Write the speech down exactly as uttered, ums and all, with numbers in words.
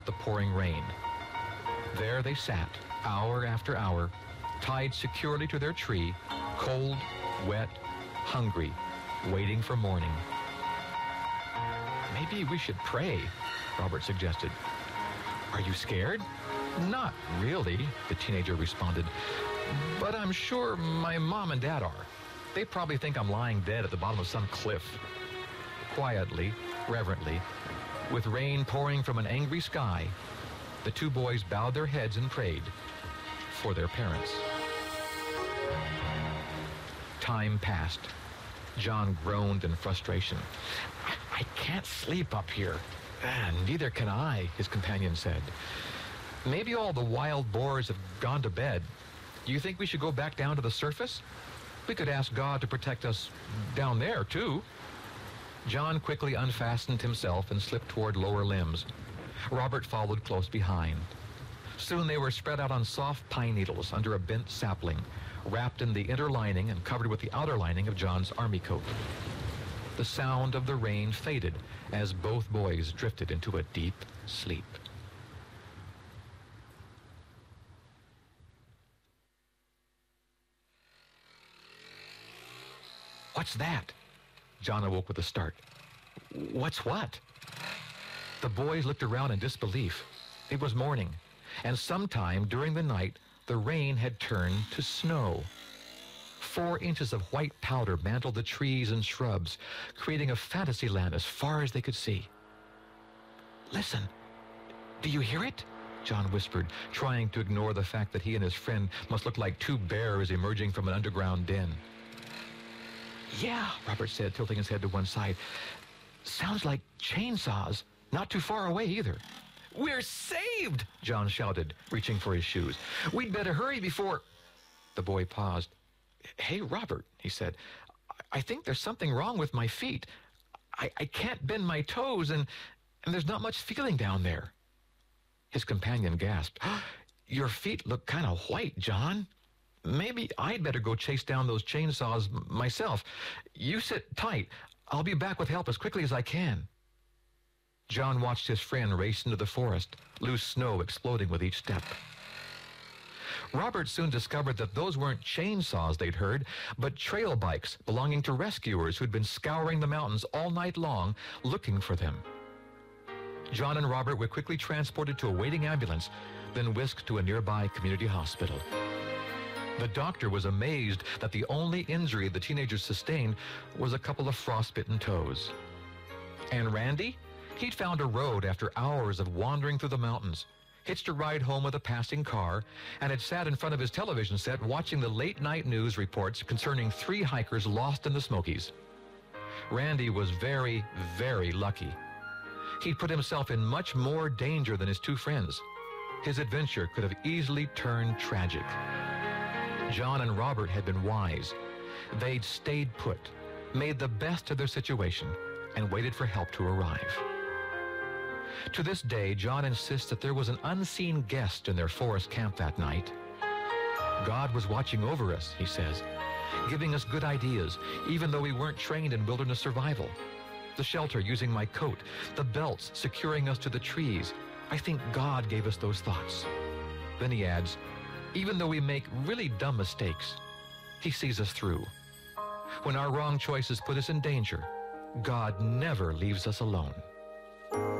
the pouring rain. There they sat, hour after hour, tied securely to their tree, cold, wet, hungry, waiting for morning. Maybe we should pray, Robert suggested. Are you scared? Not really, the teenager responded. But I'm sure my mom and dad are. They probably think I'm lying dead at the bottom of some cliff. Quietly, reverently, with rain pouring from an angry sky, the two boys bowed their heads and prayed for their parents. Time passed. John groaned in frustration. I, I can't sleep up here. Ah, neither can I, his companion said. Maybe all the wild boars have gone to bed. Do you think we should go back down to the surface? We could ask God to protect us down there, too. John quickly unfastened himself and slipped toward lower limbs. Robert followed close behind. Soon they were spread out on soft pine needles under a bent sapling, wrapped in the inner lining and covered with the outer lining of John's army coat. The sound of the rain faded as both boys drifted into a deep sleep. What's that? John awoke with a start. What's what? The boys looked around in disbelief. It was morning, and sometime during the night, the rain had turned to snow. Four inches of white powder mantled the trees and shrubs, creating a fantasy land as far as they could see. Listen, do you hear it? John whispered, trying to ignore the fact that he and his friend must look like two bears emerging from an underground den. Yeah, Robert said, tilting his head to one side. Sounds like chainsaws. Not too far away either. We're saved, John shouted, reaching for his shoes. We'd better hurry before... The boy paused. Hey, Robert, he said, I think there's something wrong with my feet. I, I can't bend my toes, and, and there's not much feeling down there. His companion gasped. Your feet look kind of white, John. Maybe I'd better go chase down those chainsaws myself. You sit tight. I'll be back with help as quickly as I can. John watched his friend race into the forest, loose snow exploding with each step. Robert soon discovered that those weren't chainsaws they'd heard, but trail bikes belonging to rescuers who'd been scouring the mountains all night long looking for them. John and Robert were quickly transported to a waiting ambulance, then whisked to a nearby community hospital. The doctor was amazed that the only injury the teenagers sustained was a couple of frostbitten toes. And Randy? He'd found a road after hours of wandering through the mountains, hitched a ride home with a passing car, and had sat in front of his television set watching the late-night news reports concerning three hikers lost in the Smokies. Randy was very, very lucky. He'd put himself in much more danger than his two friends. His adventure could have easily turned tragic. John and Robert had been wise. They'd stayed put, made the best of their situation, and waited for help to arrive. To this day, John insists that there was an unseen guest in their forest camp that night. God was watching over us, he says, giving us good ideas, even though we weren't trained in wilderness survival. The shelter using my coat, the belts securing us to the trees. I think God gave us those thoughts. Then he adds, even though we make really dumb mistakes, he sees us through. When our wrong choices put us in danger, God never leaves us alone.